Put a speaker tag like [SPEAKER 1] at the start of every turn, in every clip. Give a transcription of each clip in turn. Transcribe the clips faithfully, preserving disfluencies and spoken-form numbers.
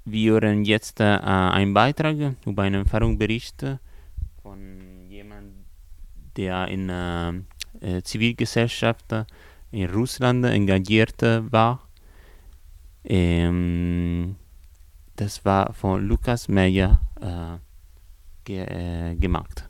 [SPEAKER 1] Wir hören jetzt äh, einen Beitrag über einen Erfahrungsbericht von jemandem, der in äh, äh, Zivilgesellschaft in Russland engagiert war. Ähm, das war von Lukas Meyer äh, ge äh, gemacht.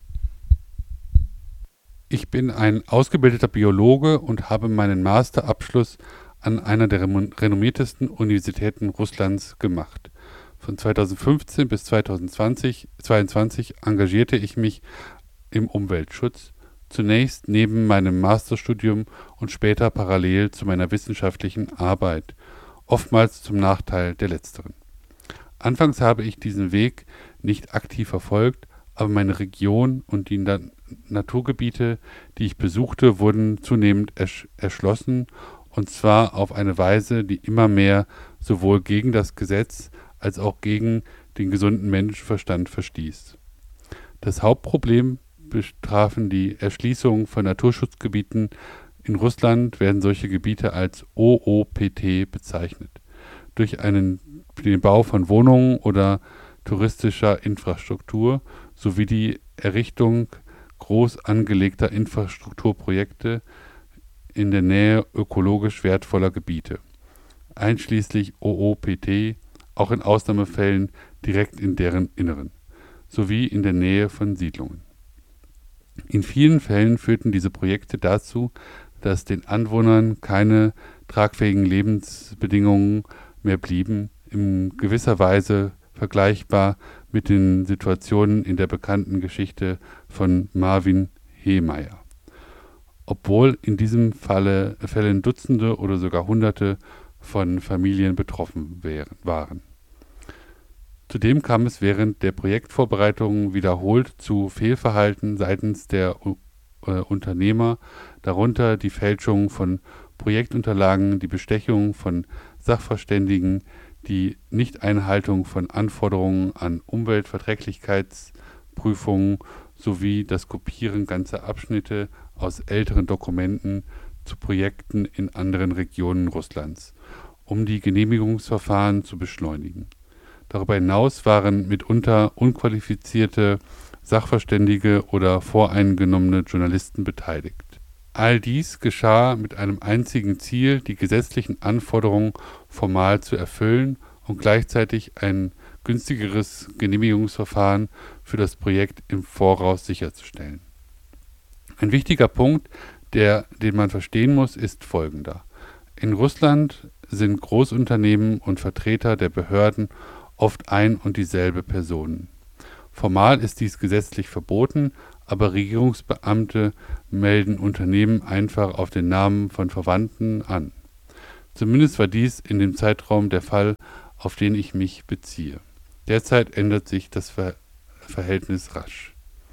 [SPEAKER 2] Ich bin ein ausgebildeter Biologe und habe meinen Masterabschluss an einer der renommiertesten Universitäten Russlands gemacht. Von zweitausendfünfzehn bis zweitausendzweiundzwanzig engagierte ich mich im Umweltschutz, zunächst neben meinem Masterstudium und später parallel zu meiner wissenschaftlichen Arbeit, oftmals zum Nachteil der Letzteren. Anfangs habe ich diesen Weg nicht aktiv verfolgt, aber meine Region und die Na- Naturgebiete, die ich besuchte, wurden zunehmend ersch- erschlossen, und zwar auf eine Weise, die immer mehr sowohl gegen das Gesetz als auch gegen den gesunden Menschenverstand verstieß. Das Hauptproblem betrafen die Erschließung von Naturschutzgebieten. In Russland werden solche Gebiete als O O P T bezeichnet. Durch einen, den Bau von Wohnungen oder touristischer Infrastruktur sowie die Errichtung groß angelegter Infrastrukturprojekte in der Nähe ökologisch wertvoller Gebiete, einschließlich O O P T, auch in Ausnahmefällen direkt in deren Inneren, sowie in der Nähe von Siedlungen. In vielen Fällen führten diese Projekte dazu, dass den Anwohnern keine tragfähigen Lebensbedingungen mehr blieben, in gewisser Weise vergleichbar mit den Situationen in der bekannten Geschichte von Marvin Heemeyer. Obwohl in diesem Falle Fällen Dutzende oder sogar Hunderte von Familien betroffen wären, waren. Zudem kam es während der Projektvorbereitungen wiederholt zu Fehlverhalten seitens der äh, Unternehmer, darunter die Fälschung von Projektunterlagen, die Bestechung von Sachverständigen, die Nichteinhaltung von Anforderungen an Umweltverträglichkeitsprüfungen sowie das Kopieren ganzer Abschnitte aus älteren Dokumenten zu Projekten in anderen Regionen Russlands, um die Genehmigungsverfahren zu beschleunigen. Darüber hinaus waren mitunter unqualifizierte Sachverständige oder voreingenommene Journalisten beteiligt. All dies geschah mit einem einzigen Ziel, die gesetzlichen Anforderungen formal zu erfüllen und gleichzeitig ein günstigeres Genehmigungsverfahren für das Projekt im Voraus sicherzustellen. Ein wichtiger Punkt, der, den man verstehen muss, ist folgender. In Russland sind Großunternehmen und Vertreter der Behörden oft ein und dieselbe Person. Formal ist dies gesetzlich verboten, aber Regierungsbeamte melden Unternehmen einfach auf den Namen von Verwandten an. Zumindest war dies in dem Zeitraum der Fall, auf den ich mich beziehe. Derzeit ändert sich das Ver- Verhältnis rasch.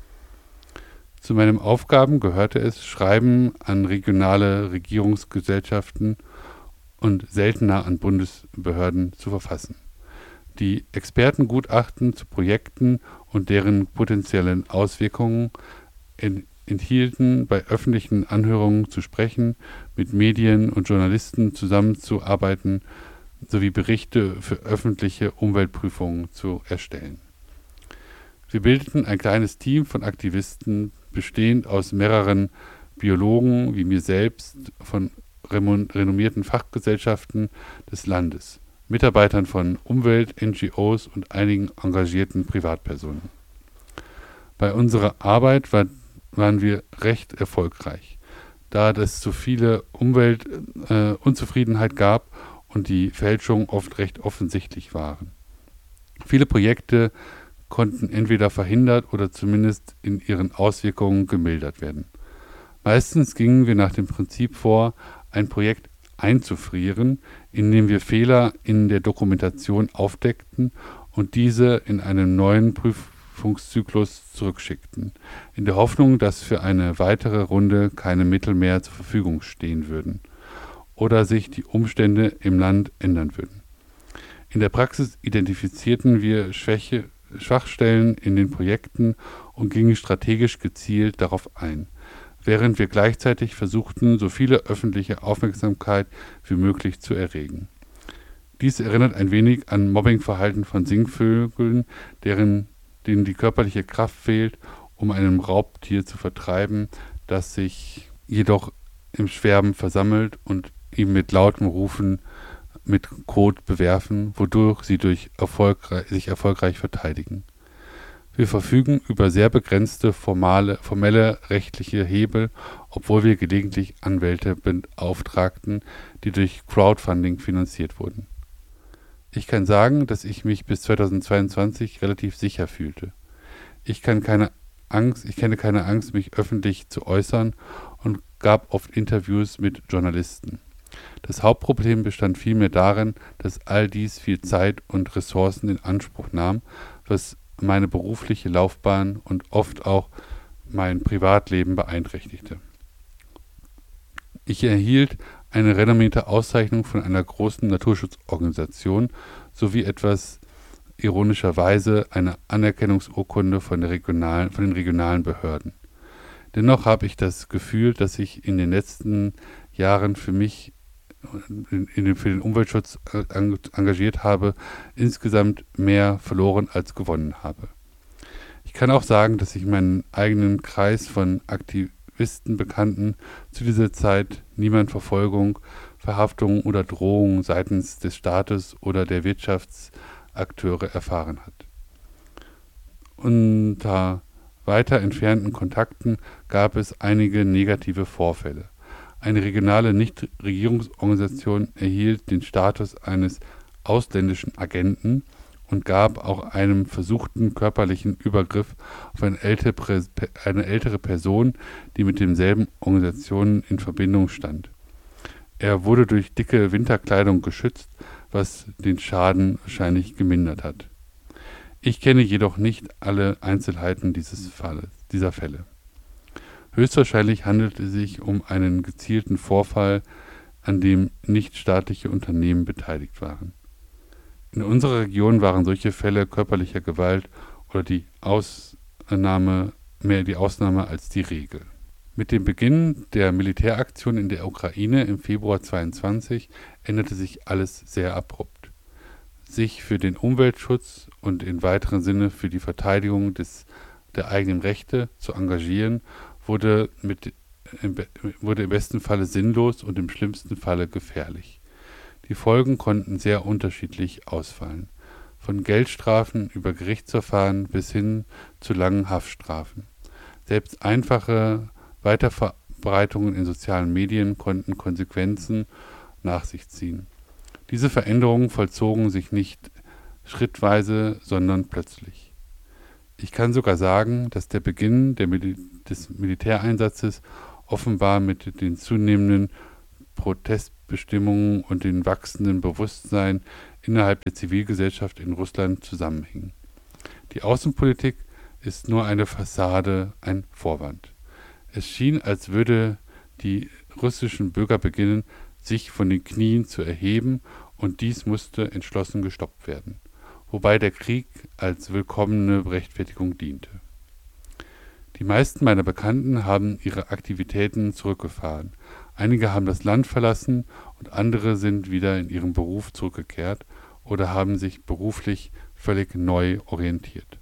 [SPEAKER 2] Zu meinen Aufgaben gehörte es, Schreiben an regionale Regierungsgesellschaften und seltener an Bundesbehörden zu verfassen. Die Expertengutachten zu Projekten und deren potenziellen Auswirkungen en- enthielten, bei öffentlichen Anhörungen zu sprechen, mit Medien und Journalisten zusammenzuarbeiten sowie Berichte für öffentliche Umweltprüfungen zu erstellen. Wir bildeten ein kleines Team von Aktivisten, bestehend aus mehreren Biologen wie mir selbst, von renommierten Fachgesellschaften des Landes, Mitarbeitern von Umwelt-, N G Os und einigen engagierten Privatpersonen. Bei unserer Arbeit war, waren wir recht erfolgreich, da es so viele Umweltunzufriedenheit äh, gab und die Fälschungen oft recht offensichtlich waren. Viele Projekte konnten entweder verhindert oder zumindest in ihren Auswirkungen gemildert werden. Meistens gingen wir nach dem Prinzip vor, ein Projekt einzufrieren, indem wir Fehler in der Dokumentation aufdeckten und diese in einem neuen Prüfungszyklus zurückschickten, in der Hoffnung, dass für eine weitere Runde keine Mittel mehr zur Verfügung stehen würden oder sich die Umstände im Land ändern würden. In der Praxis identifizierten wir Schwäche, Schwachstellen in den Projekten und gingen strategisch gezielt darauf ein, während wir gleichzeitig versuchten, so viele öffentliche Aufmerksamkeit wie möglich zu erregen. Dies erinnert ein wenig an Mobbingverhalten von Singvögeln, deren, denen die körperliche Kraft fehlt, um einem Raubtier zu vertreiben, das sich jedoch im Schwärmen versammelt und ihm mit lautem Rufen mit Kot bewerfen, wodurch sie durch erfolgreich, sich erfolgreich verteidigen. Wir verfügen über sehr begrenzte formale, formelle rechtliche Hebel, obwohl wir gelegentlich Anwälte beauftragten, die durch Crowdfunding finanziert wurden. Ich kann sagen, dass ich mich bis zweitausendzweiundzwanzig relativ sicher fühlte. Ich kann keine Angst, ich kenne keine Angst, mich öffentlich zu äußern und gab oft Interviews mit Journalisten. Das Hauptproblem bestand vielmehr darin, dass all dies viel Zeit und Ressourcen in Anspruch nahm, was meine berufliche Laufbahn und oft auch mein Privatleben beeinträchtigte. Ich erhielt eine renommierte Auszeichnung von einer großen Naturschutzorganisation sowie etwas ironischerweise eine Anerkennungsurkunde von, der regionalen, von den regionalen Behörden. Dennoch habe ich das Gefühl, dass ich in den letzten Jahren für mich in, in den, für den Umweltschutz engagiert habe, insgesamt mehr verloren als gewonnen habe. Ich kann auch sagen, dass ich meinen eigenen Kreis von Aktivisten, Bekannten zu dieser Zeit niemand Verfolgung, Verhaftung oder Drohung seitens des Staates oder der Wirtschaftsakteure erfahren hat. Unter weiter entfernten Kontakten gab es einige negative Vorfälle. Eine regionale Nichtregierungsorganisation erhielt den Status eines ausländischen Agenten und gab auch einem versuchten körperlichen Übergriff auf eine ältere, eine ältere Person, die mit denselben Organisationen in Verbindung stand. Er wurde durch dicke Winterkleidung geschützt, was den Schaden wahrscheinlich gemindert hat. Ich kenne jedoch nicht alle Einzelheiten dieses Falles, dieser Fälle. Höchstwahrscheinlich handelt es sich um einen gezielten Vorfall, an dem nichtstaatliche Unternehmen beteiligt waren. In unserer Region waren solche Fälle körperlicher Gewalt oder die Ausnahme mehr die Ausnahme als die Regel. Mit dem Beginn der Militäraktion in der Ukraine im Februar zweitausendzweiundzwanzig änderte sich alles sehr abrupt. Sich für den Umweltschutz und in weiteren Sinne für die Verteidigung des, der eigenen Rechte zu engagieren, wurde, mit, im, wurde im besten Falle sinnlos und im schlimmsten Falle gefährlich. Die Folgen konnten sehr unterschiedlich ausfallen, von Geldstrafen über Gerichtsverfahren bis hin zu langen Haftstrafen. Selbst einfache Weiterverbreitungen in sozialen Medien konnten Konsequenzen nach sich ziehen. Diese Veränderungen vollzogen sich nicht schrittweise, sondern plötzlich. Ich kann sogar sagen, dass der Beginn der Mil- des Militäreinsatzes offenbar mit den zunehmenden Protestbestimmungen und dem wachsenden Bewusstsein innerhalb der Zivilgesellschaft in Russland zusammenhing. Die Außenpolitik ist nur eine Fassade, ein Vorwand. Es schien, als würde die russischen Bürger beginnen, sich von den Knien zu erheben, und dies musste entschlossen gestoppt werden, wobei der Krieg als willkommene Rechtfertigung diente. Die meisten meiner Bekannten haben ihre Aktivitäten zurückgefahren. Einige haben das Land verlassen und andere sind wieder in ihren Beruf zurückgekehrt oder haben sich beruflich völlig neu orientiert.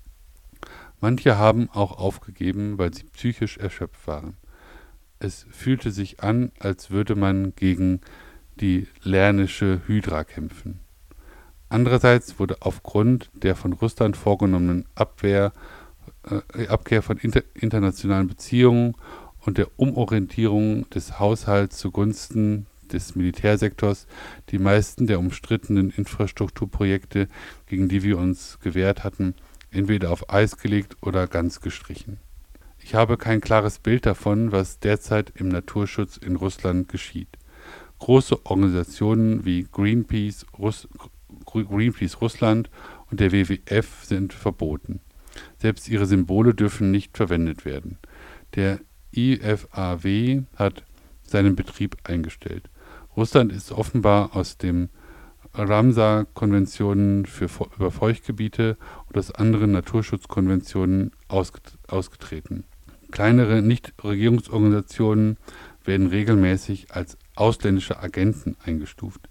[SPEAKER 2] Manche haben auch aufgegeben, weil sie psychisch erschöpft waren. Es fühlte sich an, als würde man gegen die lernische Hydra kämpfen. Andererseits wurde aufgrund der von Russland vorgenommenen Abwehr, äh, Abkehr von inter, internationalen Beziehungen und der Umorientierung des Haushalts zugunsten des Militärsektors die meisten der umstrittenen Infrastrukturprojekte, gegen die wir uns gewehrt hatten, entweder auf Eis gelegt oder ganz gestrichen. Ich habe kein klares Bild davon, was derzeit im Naturschutz in Russland geschieht. Große Organisationen wie Greenpeace, Russ, Greenpeace Russland und der W W F sind verboten. Selbst ihre Symbole dürfen nicht verwendet werden. Der I F A W hat seinen Betrieb eingestellt. Russland ist offenbar aus dem Ramsar-Konventionen für über Feuchtgebiete und aus anderen Naturschutzkonventionen ausgetreten. Kleinere Nichtregierungsorganisationen werden regelmäßig als ausländische Agenten eingestuft.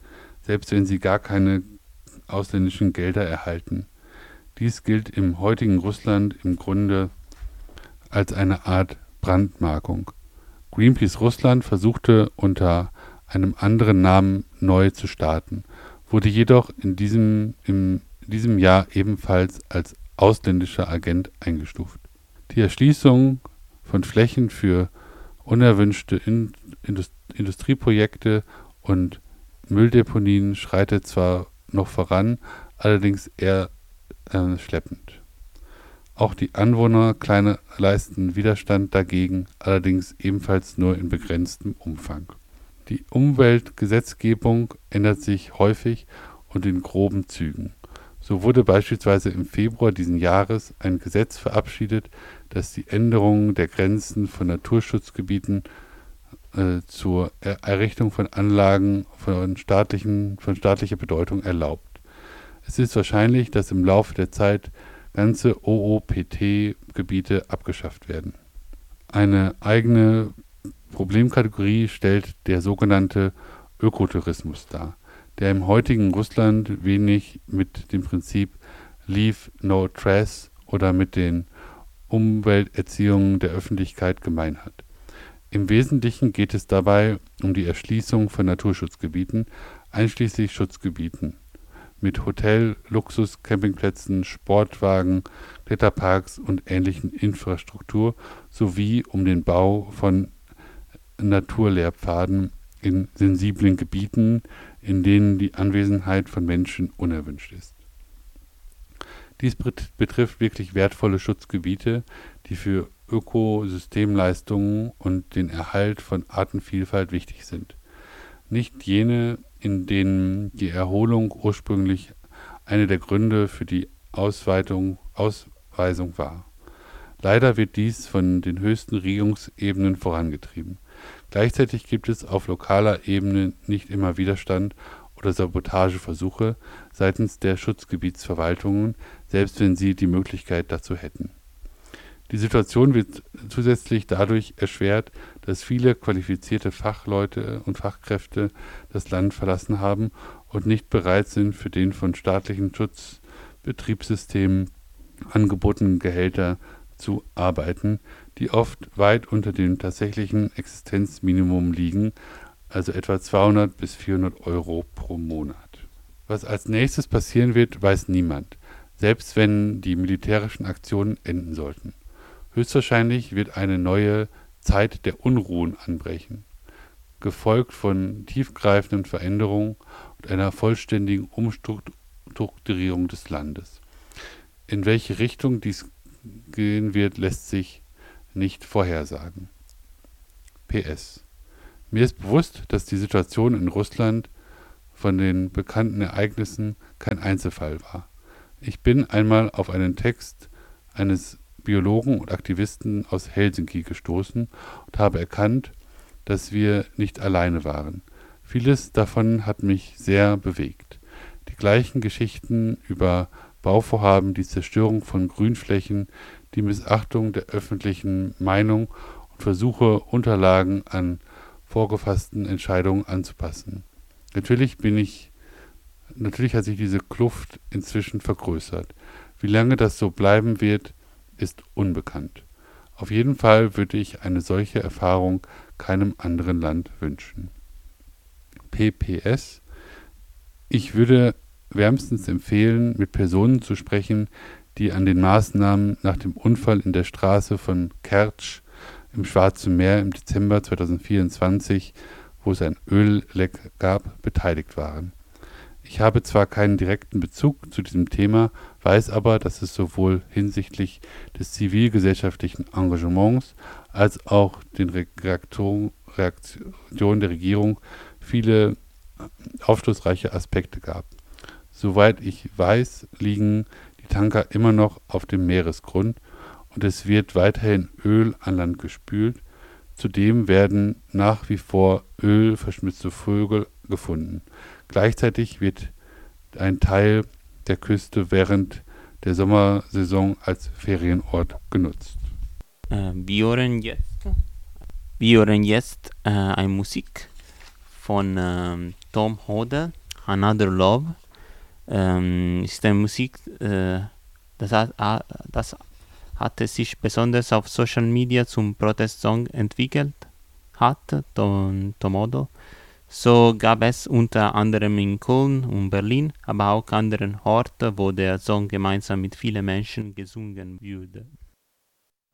[SPEAKER 2] selbst wenn sie gar keine ausländischen Gelder erhalten. Dies gilt im heutigen Russland im Grunde als eine Art Brandmarkung. Greenpeace Russland versuchte unter einem anderen Namen neu zu starten, wurde jedoch in diesem, in diesem Jahr ebenfalls als ausländischer Agent eingestuft. Die Erschließung von Flächen für unerwünschte in, Indust, Industrieprojekte und Mülldeponien schreitet zwar noch voran, allerdings eher äh, schleppend. Auch die Anwohner kleiner leisten Widerstand dagegen, allerdings ebenfalls nur in begrenztem Umfang. Die Umweltgesetzgebung ändert sich häufig und in groben Zügen. So wurde beispielsweise im Februar diesen Jahres ein Gesetz verabschiedet, das die Änderung der Grenzen von Naturschutzgebieten äh, zur Errichtung von Anlagen von, staatlichen, von staatlicher Bedeutung erlaubt. Es ist wahrscheinlich, dass im Laufe der Zeit ganze O O P T-Gebiete abgeschafft werden. Eine eigene Problemkategorie stellt der sogenannte Ökotourismus dar, der im heutigen Russland wenig mit dem Prinzip Leave No Trace oder mit den Umwelterziehungen der Öffentlichkeit gemein hat. Im Wesentlichen geht es dabei um die Erschließung von Naturschutzgebieten, einschließlich Schutzgebieten, mit Hotel-, Luxus-, Campingplätzen, Sportwagen, Kletterparks und ähnlichen Infrastruktur sowie um den Bau von Naturlehrpfaden in sensiblen Gebieten, in denen die Anwesenheit von Menschen unerwünscht ist. Dies betrifft wirklich wertvolle Schutzgebiete, die für Ökosystemleistungen und den Erhalt von Artenvielfalt wichtig sind. Nicht jene, in denen die Erholung ursprünglich eine der Gründe für die Ausweitung, Ausweisung war. Leider wird dies von den höchsten Regierungsebenen vorangetrieben. Gleichzeitig gibt es auf lokaler Ebene nicht immer Widerstand oder Sabotageversuche seitens der Schutzgebietsverwaltungen, selbst wenn sie die Möglichkeit dazu hätten. Die Situation wird zusätzlich dadurch erschwert, dass viele qualifizierte Fachleute und Fachkräfte das Land verlassen haben und nicht bereit sind, für den von staatlichen Schutzbetriebssystemen angebotenen Gehälter zu arbeiten, die oft weit unter dem tatsächlichen Existenzminimum liegen, also etwa zweihundert bis vierhundert Euro pro Monat. Was als nächstes passieren wird, weiß niemand, selbst wenn die militärischen Aktionen enden sollten. Höchstwahrscheinlich wird eine neue Zeit der Unruhen anbrechen, gefolgt von tiefgreifenden Veränderungen und einer vollständigen Umstrukturierung des Landes. In welche Richtung dies gehen wird, lässt sich nicht vorhersagen. P S. Mir ist bewusst, dass die Situation in Russland von den bekannten Ereignissen kein Einzelfall war. Ich bin einmal auf einen Text eines Biologen und Aktivisten aus Helsinki gestoßen und habe erkannt, dass wir nicht alleine waren. Vieles davon hat mich sehr bewegt. Die gleichen Geschichten über Bauvorhaben, die Zerstörung von Grünflächen, die Missachtung der öffentlichen Meinung und Versuche, Unterlagen an vorgefassten Entscheidungen anzupassen. Natürlich bin ich, natürlich hat sich diese Kluft inzwischen vergrößert. Wie lange das so bleiben wird, ist unbekannt. Auf jeden Fall würde ich eine solche Erfahrung keinem anderen Land wünschen. P P S. Ich würde wärmstens empfehlen, mit Personen zu sprechen, die an den Maßnahmen nach dem Unfall in der Straße von Kertsch im Schwarzen Meer im Dezember zweitausendvierundzwanzig, wo es ein Ölleck gab, beteiligt waren. Ich habe zwar keinen direkten Bezug zu diesem Thema, weiß aber, dass es sowohl hinsichtlich des zivilgesellschaftlichen Engagements als auch den Reaktionen der Regierung viele aufschlussreiche Aspekte gab. Soweit ich weiß, liegen die Tanker immer noch auf dem Meeresgrund und es wird weiterhin Öl an Land gespült. Zudem werden nach wie vor ölverschmutzte Vögel gefunden. Gleichzeitig wird ein Teil der Küste während der Sommersaison als Ferienort genutzt.
[SPEAKER 1] Äh, wir hören jetzt, wir hören jetzt äh, eine Musik von ähm, Tom Hodel, Another Love. Ähm, ist eine Musik, äh, das, hat, das hatte sich besonders auf Social Media zum Protestsong entwickelt hat, Tom, Tomodo. So gab es unter anderem in Köln und Berlin, aber auch anderen Orten, wo der Song gemeinsam mit vielen Menschen gesungen wurde.